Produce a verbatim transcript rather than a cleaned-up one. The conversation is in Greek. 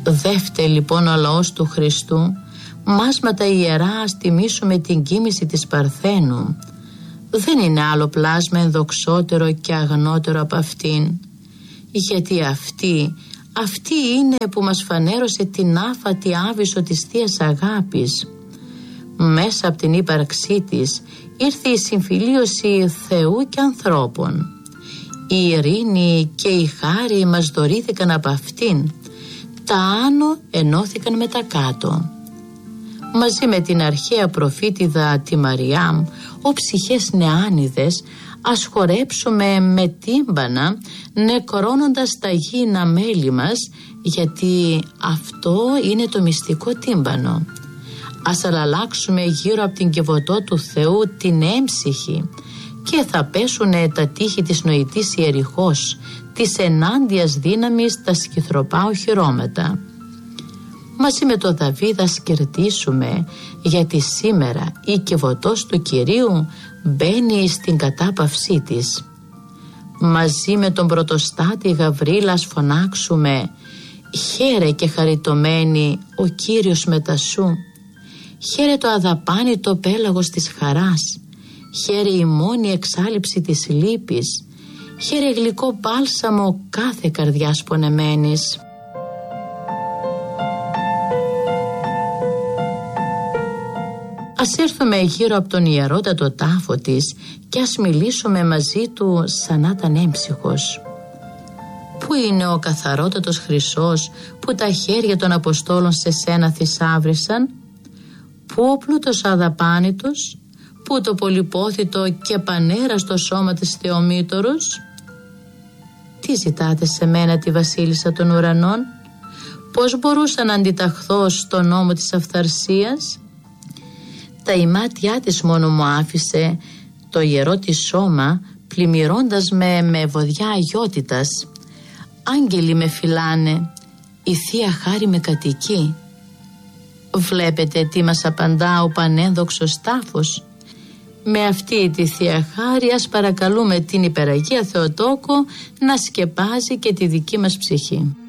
Δεύτε λοιπόν ο λαός του Χριστού, μας με τα ιερά ας τιμήσουμε την κοίμηση της Παρθένου. Δεν είναι άλλο πλάσμα ενδοξότερο και αγνότερο από αυτήν, γιατί αυτή, αυτή είναι που μας φανέρωσε την άφατη άβυσσο της Θείας Αγάπης. Μέσα από την ύπαρξή της ήρθε η συμφιλίωση Θεού και ανθρώπων. Η ειρήνη και η χάρη μας δωρήθηκαν από αυτήν. Τα άνω ενώθηκαν με τα κάτω. Μαζί με την αρχαία προφήτηδα τη Μαριάμ, ο ψυχές νεάνιδες, ας χορέψουμε με τύμπανα, νεκρώνοντας τα γήινα μέλη μας, γιατί αυτό είναι το μυστικό τύμπανο. Ας αλλάξουμε γύρω από την κεβωτό του Θεού την έμψυχη και θα πέσουνε τα τείχη της νοητής Ιεριχώς, της ενάντιας δύναμης τα σκυθροπά οχυρώματα. Μαζί με τον Δαβίδ ας κερδίσουμε, γιατί σήμερα η κεβωτός του Κυρίου μπαίνει στην κατάπαυσή της. Μαζί με τον πρωτοστάτη Γαβρίλα ας φωνάξουμε, χαίρε και χαριτωμένη ο Κύριος μετασού. Χαίρε το αδαπάνητο πέλαγος της χαράς. Χαίρε η μόνη εξάλειψη της λύπης. Χαίρε γλυκό μπάλσαμο κάθε καρδιάς πονεμένης. Ας έρθουμε γύρω από τον ιερότατο τάφο της και ας μιλήσουμε μαζί του σαν να ήταν έμψυχος. Πού είναι ο καθαρότατος Χρυσός που τα χέρια των Αποστόλων σε σένα θησάβρισαν? Πού ο πλούτος αδαπάνητος? Πού το πολυπόθητο και πανέραστο σώμα της Θεομήτωρος? Τι ζητάτε σε μένα τη βασίλισσα των ουρανών? Πώς μπορούσα να αντιταχθώ στον νόμο της αυθαρσίας? Τα ημάτια της μόνο μου άφησε το ιερό της σώμα, πλημμυρώντας με με βοδιά αγιότητας. Άγγελοι με φυλάνε, η Θεία Χάρη με κατοικεί. Βλέπετε τι μας απαντά ο πανένδοξος τάφος. Με αυτή τη Θεία Χάρη ας παρακαλούμε την Υπεραγία Θεοτόκο να σκεπάζει και τη δική μας ψυχή.